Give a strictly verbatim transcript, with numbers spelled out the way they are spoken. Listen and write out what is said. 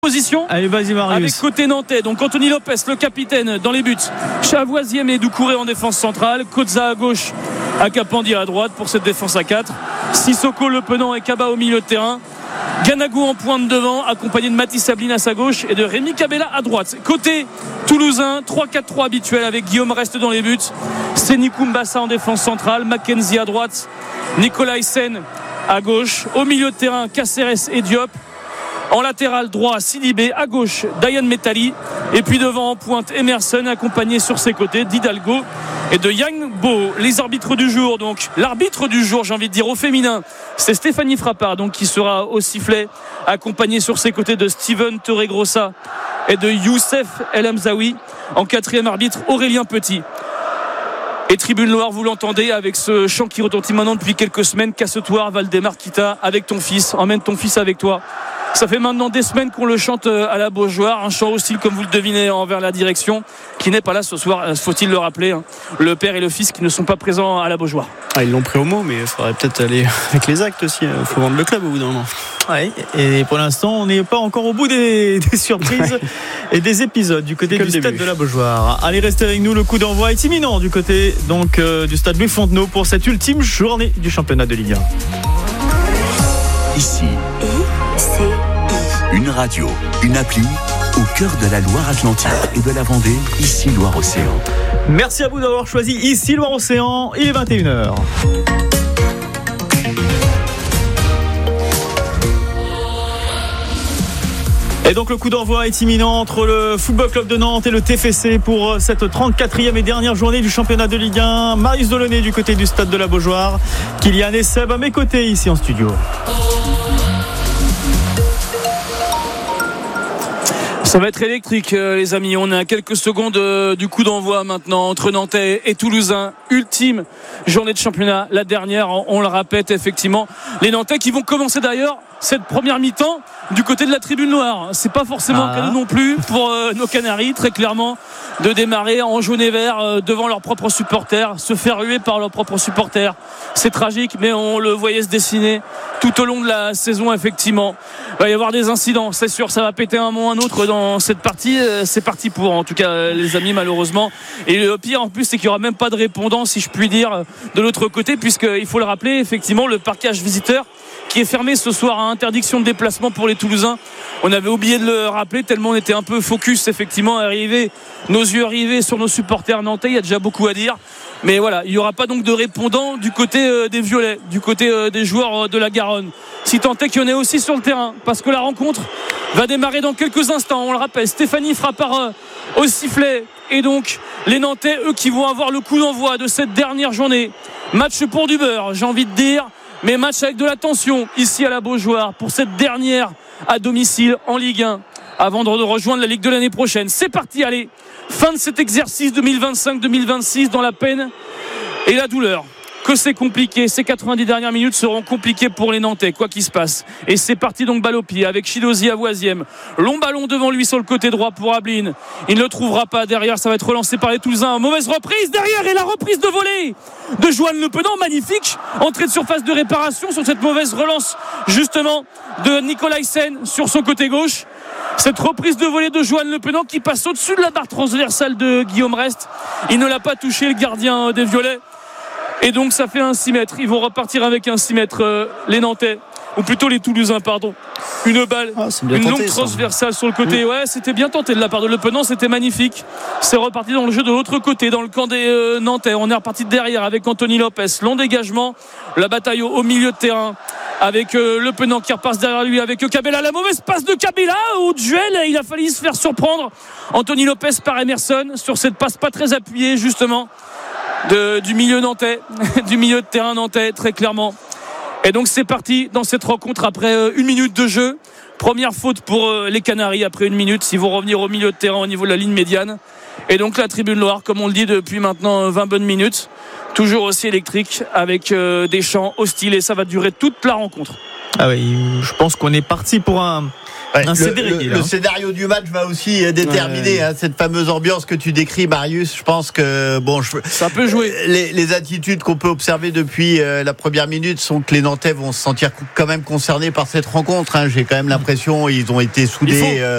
Position. Allez, vas-y Marius. Avec côté nantais, donc Anthony Lopez, le capitaine dans les buts. Chavoisier et Doucouré en défense centrale. Koza à gauche, Akapandi à droite pour cette défense à quatre. Sissoko, Le Penant et Kaba au milieu de terrain. Ganagou en pointe devant, accompagné de Mathis Sablin à sa gauche et de Rémi Cabella à droite. Côté toulousain, trois quatre trois habituel avec Guillaume Reste dans les buts. Sénikou Mbassa en défense centrale. Mackenzie à droite. Nicolas Hyssen à gauche. Au milieu de terrain, Caceres et Diop. En latéral droit, Sidibé. À gauche, Dayan Metali. Et puis devant en pointe, Emerson, accompagné sur ses côtés d'Hidalgo et de Yang Bo. Les arbitres du jour, donc l'arbitre du jour, j'ai envie de dire au féminin, c'est Stéphanie Frappard, donc qui sera au sifflet, accompagné sur ses côtés de Steven Torregrossa et de Youssef El Hamzaoui. En quatrième arbitre, Aurélien Petit. Et Tribune Loire, vous l'entendez avec ce chant qui retentit maintenant depuis quelques semaines. Casse-toi, Valdemar Kita, avec ton fils. Emmène ton fils avec toi. Ça fait maintenant des semaines qu'on le chante à la Beaujoire. Un chant hostile, comme vous le devinez, envers la direction, qui n'est pas là ce soir, faut-il le rappeler. Hein. Le père et le fils qui ne sont pas présents à la Beaujoire. Ah, ils l'ont pris au mot, mais il faudrait peut-être aller avec les actes aussi. Il faut vendre le club au bout d'un moment. Ouais, et pour l'instant, on n'est pas encore au bout des, des surprises et des épisodes du côté du stade de la Beaujoire. Allez, restez avec nous. Le coup d'envoi est imminent du côté donc euh, du stade Louis Fontenot pour cette ultime journée du championnat de Ligue un. Ici, une radio, une appli au cœur de la Loire-Atlantique et de la Vendée, ici Loire-Océan. Merci à vous d'avoir choisi ici Loire-Océan. Il est vingt et une heures. Et donc le coup d'envoi est imminent entre le Football Club de Nantes et le T F C pour cette trente-quatrième et dernière journée du championnat de Ligue un. Marius Delaunay du côté du stade de la Beaujoire, Kylian et Seb à mes côtés ici en studio. Ça va être électrique, euh, les amis. On est à quelques secondes euh, du coup d'envoi maintenant entre Nantais et Toulousain. Ultime journée de championnat, la dernière, on, on le répète effectivement. Les Nantais qui vont commencer d'ailleurs cette première mi-temps du côté de la Tribune Noire. C'est pas forcément ah. un cadeau non plus pour euh, nos Canaries, très clairement, de démarrer en jaune et vert euh, devant leurs propres supporters, se faire huer par leurs propres supporters. C'est tragique, mais on le voyait se dessiner tout au long de la saison, effectivement. Il va y avoir des incidents, c'est sûr, ça va péter un moment ou un autre dans cette partie. C'est parti pour, en tout cas, les amis, malheureusement. Et le pire, en plus, c'est qu'il n'y aura même pas de répondant, si je puis dire, de l'autre côté, puisqu'il faut le rappeler, effectivement, le parquage visiteur qui est fermé ce soir à interdiction de déplacement pour les Toulousains. On avait oublié de le rappeler tellement on était un peu focus, effectivement, arrivé, nos yeux rivés sur nos supporters nantais. Il y a déjà beaucoup à dire. Mais voilà, il n'y aura pas donc de répondant du côté euh, des Violets, du côté euh, des joueurs euh, de la Garonne. Si tant est qu'il y en ait aussi sur le terrain, parce que la rencontre va démarrer dans quelques instants. On le rappelle, Stéphanie Frappard euh, au sifflet. Et donc, les Nantais, eux, qui vont avoir le coup d'envoi de cette dernière journée. Match pour du beurre, j'ai envie de dire. Mais match avec de la tension ici à la Beaujoire pour cette dernière à domicile en Ligue un avant de rejoindre la Ligue de l'année prochaine. C'est parti, allez, fin de cet exercice deux mille vingt-cinq deux mille vingt-six dans la peine et la douleur. Que c'est compliqué, ces quatre-vingt-dix dernières minutes seront compliquées pour les Nantais, quoi qu'il se passe. Et c'est parti donc balle au pied avec Chidozi à Voisième. Long ballon devant lui sur le côté droit pour Ablin. Il ne le trouvera pas derrière, ça va être relancé par les Toulousains. Mauvaise reprise derrière et la reprise de volée de Joanne Le Penant, magnifique. Entrée de surface de réparation sur cette mauvaise relance justement de Nicolas Hyssen sur son côté gauche. Cette reprise de volée de Joanne Le Penant qui passe au-dessus de la barre transversale de Guillaume Reste. Il ne l'a pas touché, le gardien des Violets. Et donc ça fait un six mètres. Ils vont repartir avec un six mètres, euh, les Nantais, ou plutôt les Toulousains, pardon. Une balle, ah, une tenté, longue transversale sur le côté. Ouais, c'était bien tenté de la part de Le Penant, c'était magnifique. C'est reparti dans le jeu de l'autre côté, dans le camp des euh, Nantais. On est reparti de derrière avec Anthony Lopez. Long dégagement, la bataille au, au milieu de terrain avec euh, Le Penant qui repasse derrière lui avec Cabella. La mauvaise passe de Cabella au duel. Il a failli se faire surprendre. Anthony Lopez par Emerson sur cette passe pas très appuyée justement. De, du milieu nantais, du milieu de terrain nantais, très clairement. Et donc c'est parti dans cette rencontre après euh, une minute de jeu. Première faute pour euh, les Canaries après une minute. Ils vont revenir au milieu de terrain au niveau de la ligne médiane. Et donc la Tribune Loire, comme on le dit depuis maintenant vingt bonnes minutes, toujours aussi électrique avec euh, des chants hostiles et ça va durer toute la rencontre. Ah oui, je pense qu'on est parti pour un... Ouais, le, le, le scénario du match va aussi déterminer ouais. hein, cette fameuse ambiance que tu décris, Marius. Je pense que bon, je, ça peut jouer. Les, les attitudes qu'on peut observer depuis euh, la première minute sont que les Nantais vont se sentir quand même concernés par cette rencontre. Hein. J'ai quand même l'impression ils ont été soudés.